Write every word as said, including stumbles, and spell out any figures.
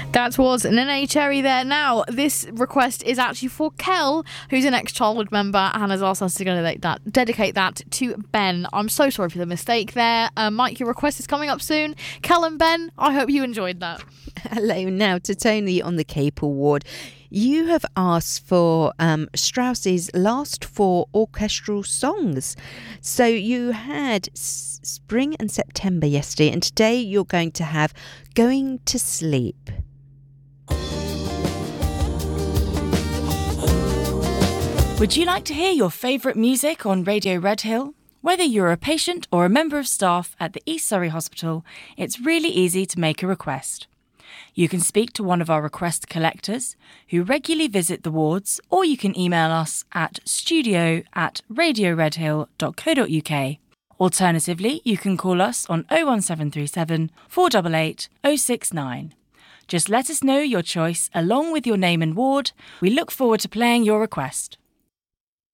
That was Nene Cherry there. Now, this request is actually for Kel, who's an ex-childhood member, and has asked us to dedicate that, dedicate that to Ben. I'm so sorry for the mistake there. Uh, Mike, your request is coming up soon. Kel and Ben, I hope you enjoyed that. Hello now to Tony on the Capel ward. You have asked for um, Strauss's last four orchestral songs. So you had S- Spring and September yesterday, and today you're going to have Going to Sleep. Would you like to hear your favourite music on Radio Redhill? Whether you're a patient or a member of staff at the East Surrey Hospital, it's really easy to make a request. You can speak to one of our request collectors who regularly visit the wards, or you can email us at studio at radioredhill dot co dot uk. Alternatively, you can call us on oh one seven three seven, four eight eight, oh six nine. Just let us know your choice along with your name and ward. We look forward to playing your request.